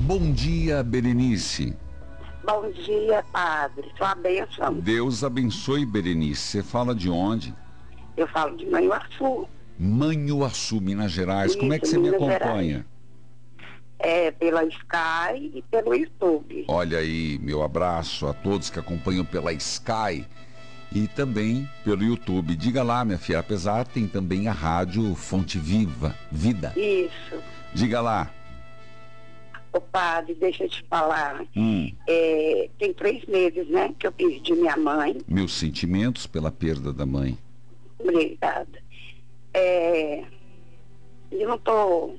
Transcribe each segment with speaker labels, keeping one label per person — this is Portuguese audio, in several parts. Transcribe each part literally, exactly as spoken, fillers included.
Speaker 1: Bom dia, Berenice.
Speaker 2: Bom dia, padre. Sua bênção.
Speaker 1: Deus abençoe, Berenice. Você fala de onde?
Speaker 2: Eu falo de Manhuaçu.
Speaker 1: Manhuaçu, Minas Gerais.
Speaker 2: Isso,
Speaker 1: Como é que você me
Speaker 2: Minas
Speaker 1: acompanha?
Speaker 2: É pela Sky e pelo YouTube.
Speaker 1: Olha aí, meu abraço a todos que acompanham pela Sky e também pelo YouTube. Diga lá, minha filha, apesar tem também a rádio Fonte Viva, Vida.
Speaker 2: Isso.
Speaker 1: Diga lá.
Speaker 2: Ô padre, deixa eu te falar.
Speaker 1: Hum.
Speaker 2: É, tem três meses, né, que eu perdi minha mãe.
Speaker 1: Meus sentimentos pela perda da mãe.
Speaker 2: Obrigada. É, eu não tô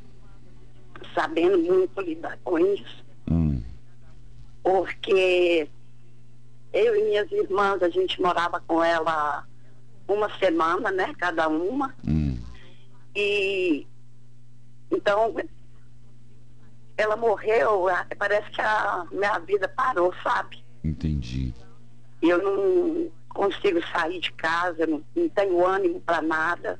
Speaker 2: sabendo muito lidar com isso.
Speaker 1: Hum.
Speaker 2: Porque eu e minhas irmãs, a gente morava com ela uma semana, né, cada uma.
Speaker 1: Hum.
Speaker 2: E então ela morreu, parece que a minha vida parou, sabe?
Speaker 1: Entendi.
Speaker 2: Eu não consigo sair de casa, não, não tenho ânimo para nada.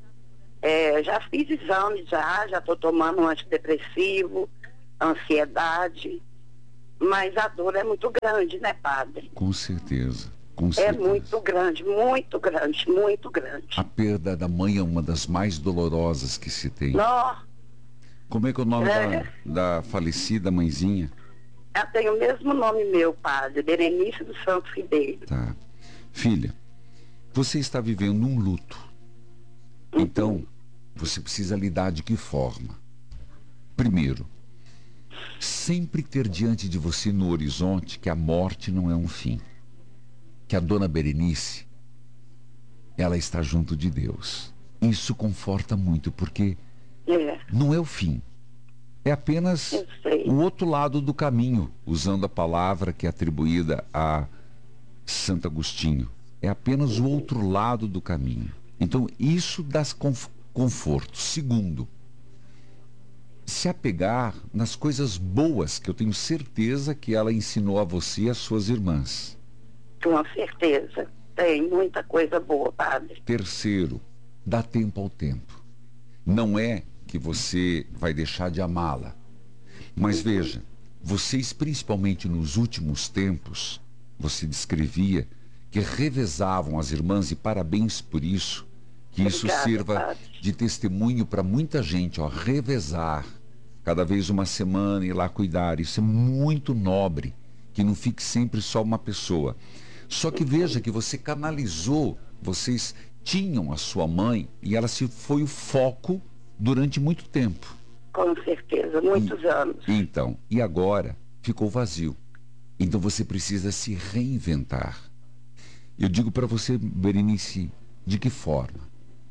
Speaker 2: É, já fiz exames, já, já estou tomando um antidepressivo, ansiedade, mas a dor é muito grande, né, padre?
Speaker 1: Com certeza, com
Speaker 2: É
Speaker 1: certeza.
Speaker 2: muito grande, muito grande, muito grande.
Speaker 1: A perda da mãe é uma das mais dolorosas que se tem.
Speaker 2: Nó,
Speaker 1: Como é que é o nome
Speaker 2: É.
Speaker 1: da, da falecida mãezinha?
Speaker 2: ela tem o mesmo nome meu, padre, Berenice dos Santos Ribeiro.
Speaker 1: Tá. Filha, você está vivendo um luto. Então, você precisa lidar de que forma? Primeiro, sempre ter diante de você no horizonte que a morte não é um fim. Que a dona Berenice, ela está junto de Deus. Isso conforta muito, porque
Speaker 2: É,
Speaker 1: não é o fim. É apenas
Speaker 2: eu sei.
Speaker 1: o outro lado do caminho, usando a palavra que é atribuída a Santo Agostinho. É apenas o outro lado do caminho. Então, isso dá conf- conforto. Segundo, se apegar nas coisas boas que eu tenho certeza que ela ensinou a você e às suas irmãs.
Speaker 2: Com certeza. Tem muita coisa boa, padre.
Speaker 1: Terceiro, dá tempo ao tempo. Não é que você vai deixar de amá-la. Mas veja, vocês, principalmente nos últimos tempos, você descrevia que revezavam as irmãs, e parabéns por isso, que isso
Speaker 2: Obrigada,
Speaker 1: sirva
Speaker 2: padre.
Speaker 1: de testemunho para muita gente, ó, revezar, cada vez uma semana ir lá cuidar. Isso é muito nobre, que não fique sempre só uma pessoa. Só que veja que você canalizou, vocês tinham a sua mãe e ela se foi o foco durante muito tempo.
Speaker 2: Com certeza, muitos anos.
Speaker 1: Então, e agora ficou vazio. Então você precisa se reinventar. Eu digo para você, Berenice, de que forma?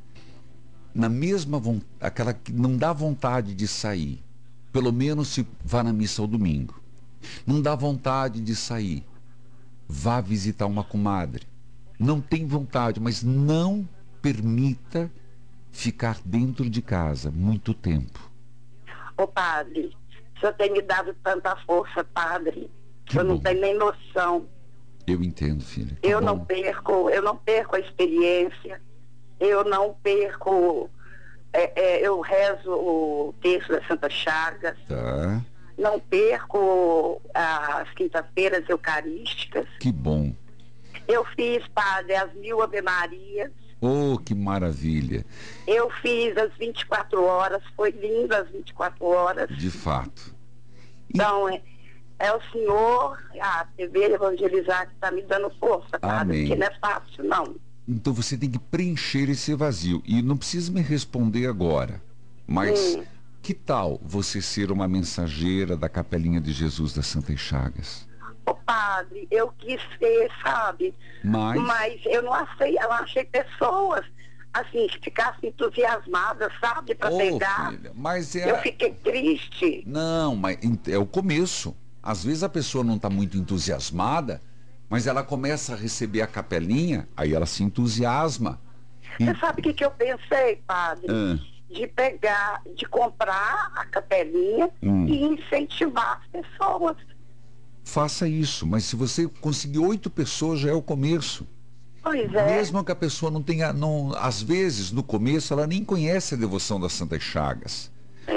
Speaker 1: Na mesma vontade, aquela que não dá vontade de sair, pelo menos se vá na missa ao domingo. Não dá vontade de sair, vá visitar uma comadre. Não tem vontade, mas não permita ficar dentro de casa muito tempo.
Speaker 2: Ô padre, o senhor tem me dado tanta força, padre. O
Speaker 1: Que
Speaker 2: senhor não
Speaker 1: bom.
Speaker 2: tem nem noção.
Speaker 1: Eu entendo, filha. Que
Speaker 2: Eu
Speaker 1: bom.
Speaker 2: não perco, eu não perco a experiência, eu não perco, é, é, eu rezo o texto da Santa Chagas,
Speaker 1: Tá,
Speaker 2: não perco as quintas-feiras eucarísticas.
Speaker 1: que bom.
Speaker 2: Eu fiz, padre, as mil Ave-Marias,
Speaker 1: Oh, que maravilha.
Speaker 2: eu fiz as vinte e quatro horas, foi lindo as vinte e quatro horas.
Speaker 1: De fato.
Speaker 2: Então, é, é o senhor, a T V Evangelizar, que está me dando força, padre,
Speaker 1: Amém.
Speaker 2: porque não é fácil, não.
Speaker 1: Então você tem que preencher esse vazio. E não precisa me responder agora. Mas
Speaker 2: Hum.
Speaker 1: que tal você ser uma mensageira da Capelinha de Jesus das Santas Chagas?
Speaker 2: Ô padre, eu quis ser, sabe?
Speaker 1: Mas,
Speaker 2: Mas eu não achei, eu não achei pessoas assim, que ficassem entusiasmadas, sabe, para
Speaker 1: Ô,
Speaker 2: pegar.
Speaker 1: filha, mas é...
Speaker 2: Eu fiquei triste.
Speaker 1: Não, mas é o começo. Às vezes a pessoa não está muito entusiasmada, mas ela começa a receber a capelinha, aí ela se entusiasma. E-
Speaker 2: Você sabe o que, que eu pensei, padre?
Speaker 1: Ah.
Speaker 2: De pegar, de comprar a capelinha
Speaker 1: Hum.
Speaker 2: e incentivar as pessoas.
Speaker 1: Faça isso, mas se você conseguir oito pessoas já é o começo.
Speaker 2: Pois é.
Speaker 1: Mesmo que a pessoa não tenha, não, às vezes no começo ela nem conhece a devoção das Santas Chagas.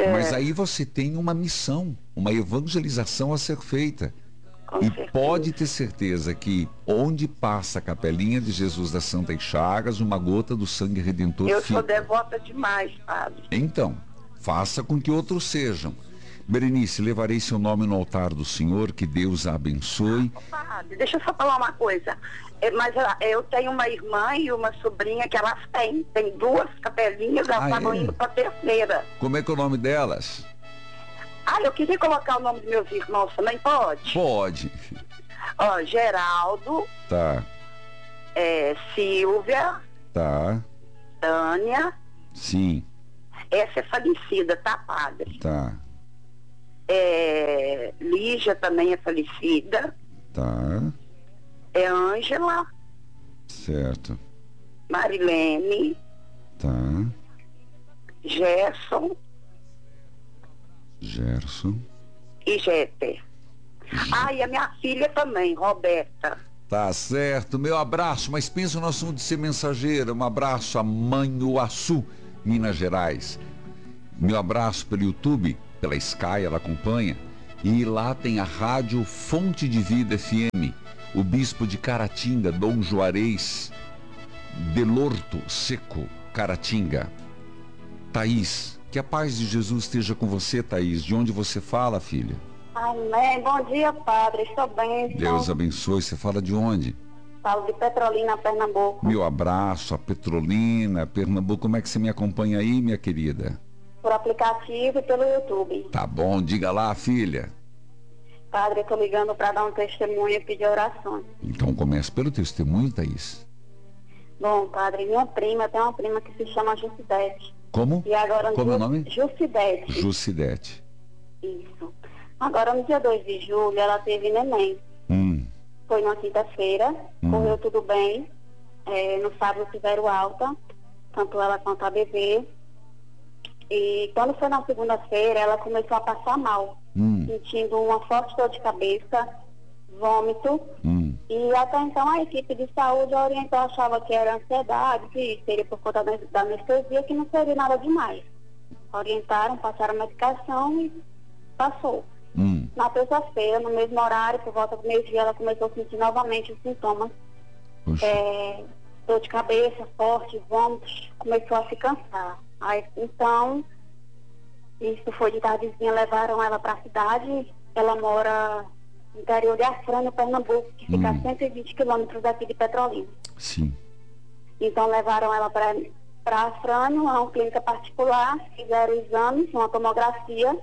Speaker 2: É,
Speaker 1: Mas aí você tem uma missão, uma evangelização a ser feita.
Speaker 2: com
Speaker 1: E
Speaker 2: certeza.
Speaker 1: pode ter certeza que onde passa a capelinha de Jesus das Santas Chagas, uma gota do sangue redentor
Speaker 2: Eu
Speaker 1: fica.
Speaker 2: sou devota demais, padre.
Speaker 1: Então, faça com que outros sejam. Berenice, levarei seu nome no altar do Senhor, que Deus a abençoe.
Speaker 2: Padre, deixa eu só falar uma coisa. É, mas ela- eu tenho uma irmã e uma sobrinha que elas têm. Tem duas capelinhas, elas
Speaker 1: Ah,
Speaker 2: estavam
Speaker 1: é?
Speaker 2: indo para terceira.
Speaker 1: Como é que é o nome delas?
Speaker 2: Ah, eu queria colocar o nome dos meus irmãos também, pode?
Speaker 1: Pode.
Speaker 2: Ó, Geraldo,
Speaker 1: Tá,
Speaker 2: é, Silvia,
Speaker 1: tá,
Speaker 2: Tânia,
Speaker 1: sim,
Speaker 2: essa é falecida, tá, padre?
Speaker 1: tá,
Speaker 2: É, Lígia também é falecida.
Speaker 1: tá,
Speaker 2: É Ângela,
Speaker 1: certo,
Speaker 2: Marilene,
Speaker 1: tá,
Speaker 2: Gerson
Speaker 1: Gerson.
Speaker 2: e Jéter. Ah, e a minha filha também, Roberta.
Speaker 1: Tá certo, meu abraço, mas pensa no assunto de ser mensageira. Um abraço a Manhuaçu, Minas Gerais. Meu abraço pelo YouTube, pela Sky, ela acompanha. E lá tem a rádio Fonte de Vida F M. O bispo de Caratinga, Dom Juarez Delorto Seco, Caratinga. Thaís, que a paz de Jesus esteja com você, Thaís. De onde você fala, filha?
Speaker 2: Amém. Bom dia, padre. Estou bem.
Speaker 1: Deus abençoe. Você fala de onde?
Speaker 2: Falo de Petrolina, Pernambuco.
Speaker 1: Meu abraço a Petrolina, Pernambuco. Como é que você me acompanha aí, minha querida?
Speaker 2: Por aplicativo e pelo YouTube.
Speaker 1: Tá bom, diga lá, filha.
Speaker 2: Padre, eu estou ligando para dar um testemunho e pedir orações.
Speaker 1: Então comece pelo testemunho, Thaís.
Speaker 2: Bom, padre, minha prima, tem uma prima que se chama Jucidete.
Speaker 1: Como?
Speaker 2: E agora no
Speaker 1: Como é o
Speaker 2: dia...
Speaker 1: nome?
Speaker 2: Jucidete.
Speaker 1: Jucidete.
Speaker 2: Isso. Agora no dia dois de julho ela teve neném.
Speaker 1: Hum,
Speaker 2: Foi na quinta-feira,
Speaker 1: Hum.
Speaker 2: correu tudo bem. É, no sábado tiveram alta, tanto ela quanto a bebê. E quando foi na segunda-feira, ela começou a passar mal,
Speaker 1: hum,
Speaker 2: sentindo uma forte dor de cabeça, vômito.
Speaker 1: hum.
Speaker 2: E até então a equipe de saúde orientou, achava que era ansiedade, que seria por conta da da anestesia, que não seria nada demais. Orientaram, passaram a medicação e passou.
Speaker 1: Hum,
Speaker 2: Na terça-feira, no mesmo horário, por volta do meio-dia, ela começou a sentir novamente os sintomas.
Speaker 1: Poxa.
Speaker 2: É, dor de cabeça, forte, vômitos, começou a se cansar. Aí, então, isso foi de tardezinha, levaram ela para a cidade. Ela mora no interior de Afrânio, Pernambuco, que fica
Speaker 1: Hum.
Speaker 2: a cento e vinte quilômetros daqui de Petrolina.
Speaker 1: Sim.
Speaker 2: Então, levaram ela para Afrânio, a uma clínica particular, fizeram exames, uma tomografia.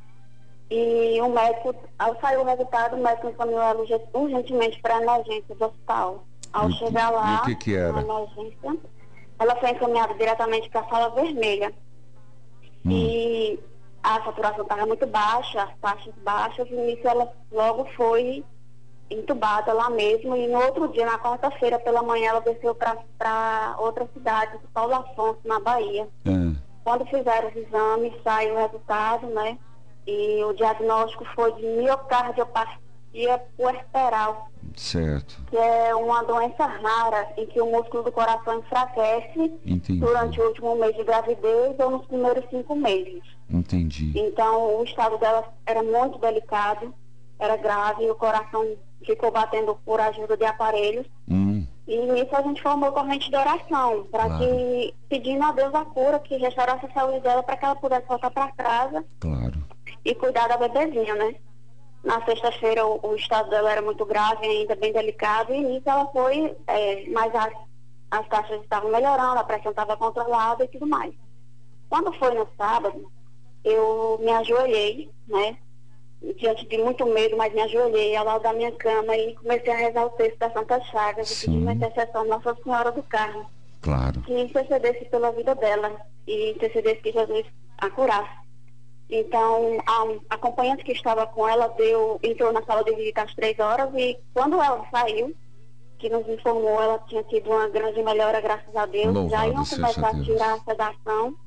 Speaker 2: E o médico, ao sair o resultado, o médico encaminhou ela urgen- urgentemente para a emergência do hospital. Ao
Speaker 1: E o-
Speaker 2: chegar lá,
Speaker 1: e o que que era?
Speaker 2: na emergência, ela foi encaminhada diretamente para a sala vermelha.
Speaker 1: Hum.
Speaker 2: E a saturação estava muito baixa, as taxas baixas, e nisso ela logo foi entubada lá mesmo. E no outro dia, na quarta-feira, pela manhã, ela desceu para outra cidade, de Paulo Afonso, na Bahia.
Speaker 1: Ah,
Speaker 2: Quando fizeram os exames, saiu o resultado, né? E o diagnóstico foi de miocardiopatia puerperal,
Speaker 1: certo.
Speaker 2: que é uma doença rara em que o músculo do coração enfraquece
Speaker 1: Entendi.
Speaker 2: durante o último mês de gravidez ou nos primeiros cinco meses.
Speaker 1: Entendi.
Speaker 2: Então, o estado dela era muito delicado, era grave, o coração ficou batendo por ajuda de aparelhos.
Speaker 1: Hum,
Speaker 2: E nisso a gente formou corrente de oração, para
Speaker 1: Claro.
Speaker 2: que, pedindo a Deus a cura, que restaurasse a saúde dela, para que ela pudesse voltar para casa
Speaker 1: claro.
Speaker 2: e cuidar da bebezinha, né? Na sexta-feira o, o estado dela era muito grave, ainda bem delicado, e nisso ela foi, é, mas as, as taxas estavam melhorando, a pressão estava controlada e tudo mais. Quando foi no sábado, eu me ajoelhei, né? Diante de muito medo, mas me ajoelhei ao lado da minha cama e comecei a rezar o texto da Santa Chagas e
Speaker 1: Sim.
Speaker 2: pedir uma intercessão de Nossa Senhora do Carmo,
Speaker 1: Claro.
Speaker 2: que intercedesse pela vida dela e intercedesse que Jesus a curasse. Então, a acompanhante que estava com ela deu, entrou na sala de visita às três horas e quando ela saiu, que nos informou, ela tinha tido uma grande melhora, graças a Deus.
Speaker 1: Louvado
Speaker 2: Já iam
Speaker 1: seja
Speaker 2: começar a
Speaker 1: Deus.
Speaker 2: tirar a sedação.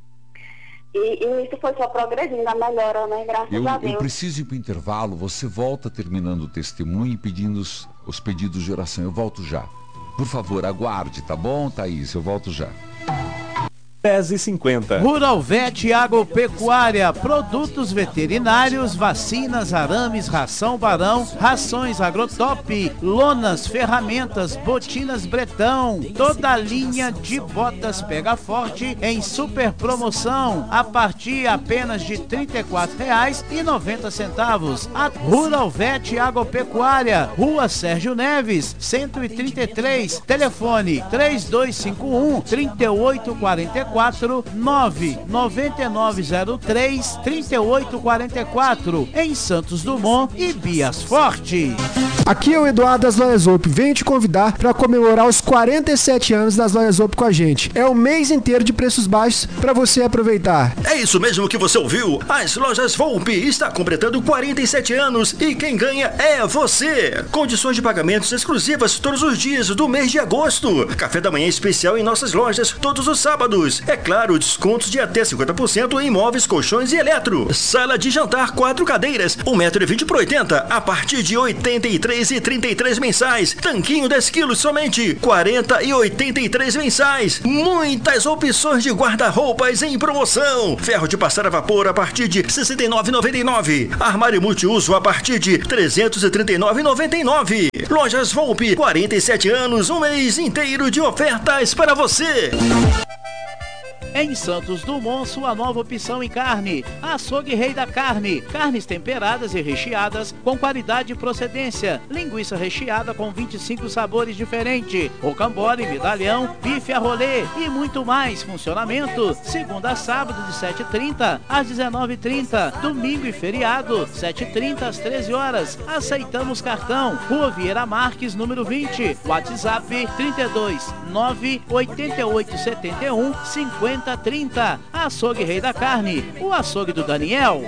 Speaker 2: E, e isso foi só progredindo a melhora, né? Graças
Speaker 1: Eu,
Speaker 2: a
Speaker 1: eu
Speaker 2: Deus.
Speaker 1: preciso ir para o intervalo. Você volta terminando o testemunho e pedindo os, os pedidos de oração. Eu volto já. Por favor, aguarde, tá bom, Thaís? Eu volto já.
Speaker 3: dez e cinquenta.
Speaker 4: Rural Vet Agropecuária, produtos veterinários, vacinas, arames, ração Barão, rações Agrotop, lonas, ferramentas, botinas Bretão, toda a linha de botas Pega Forte em super promoção, a partir apenas de trinta e quatro reais e noventa centavos. A Rural Vet Agropecuária, Rua Sérgio Neves, cento e trinta e três, telefone três dois cinco um, três oito quatro quatro, nove nove nove zero três, três oito quatro quatro, em Santos Dumont e Bias Forte.
Speaker 5: Aqui é o Eduardo das Lojas Zopp. Venho te convidar para comemorar os quarenta e sete anos das Lojas Zopp com a gente. É o mês inteiro de preços baixos para você aproveitar.
Speaker 6: É isso mesmo que você ouviu. As Lojas Zopp está completando quarenta e sete anos e quem ganha é você. Condições de pagamentos exclusivas todos os dias do mês de agosto. Café da manhã especial em nossas lojas todos os sábados. É claro, descontos de até cinquenta por cento em móveis, colchões e eletro. Sala de jantar, quatro cadeiras, um metro e vinte por oitenta, a partir de oitenta e três e trinta e três mensais. Tanquinho dez quilos somente quarenta e oitenta e três mensais. Muitas opções de guarda-roupas em promoção. Ferro de passar a vapor a partir de sessenta e nove reais e noventa e nove centavos. Armário multiuso a partir de trezentos e trinta e nove reais e noventa e nove centavos. Lojas Zopp, quarenta e sete anos, um mês inteiro de ofertas para você.
Speaker 4: Em Santos Dumont, sua nova opção em carne. Açougue Rei da Carne. Carnes temperadas e recheadas com qualidade e procedência. Linguiça recheada com vinte e cinco sabores diferentes. Rocambole, medalhão, bife a rolê e muito mais. Funcionamento segunda a sábado de sete e trinta às dezenove e trinta. Domingo e feriado, sete e trinta às treze horas. Aceitamos cartão. Rua Vieira Marques, número vinte. WhatsApp trinta e dois, nove oito oito sete um, cinquenta trinta. Açougue Rei da Carne, o açougue do Daniel.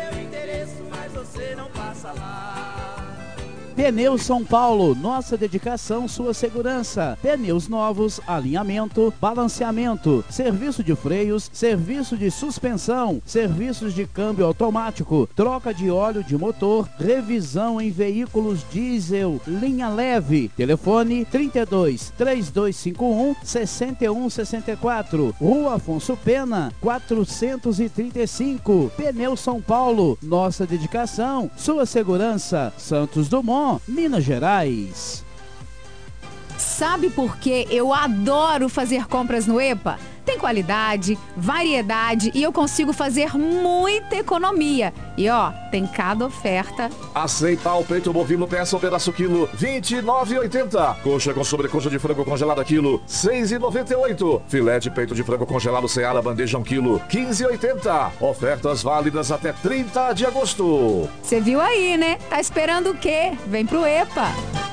Speaker 4: Pneus São Paulo, nossa dedicação, sua segurança. Pneus novos, alinhamento, balanceamento, serviço de freios, serviço de suspensão, serviços de câmbio automático, troca de óleo de motor, revisão em veículos diesel, linha leve. Telefone trinta e dois, três dois cinco um, seis um seis quatro. Rua Afonso Pena, quatrocentos e trinta e cinco. Pneus São Paulo, nossa dedicação, sua segurança. Santos Dumont, Minas Gerais.
Speaker 7: Sabe por que eu adoro fazer compras no EPA? Tem qualidade, variedade e eu consigo fazer muita economia. E ó, tem cada oferta.
Speaker 8: Aceitar o peito bovino peça um pedaço quilo, vinte e nove reais e oitenta centavos. Coxa com sobrecoxa de frango congelada quilo, seis reais e noventa e oito centavos. Filé de peito de frango congelado Seara bandeja um quilo, quinze reais e oitenta centavos. Ofertas válidas até trinta de agosto.
Speaker 7: Você viu aí, né? Tá esperando o quê? Vem pro EPA.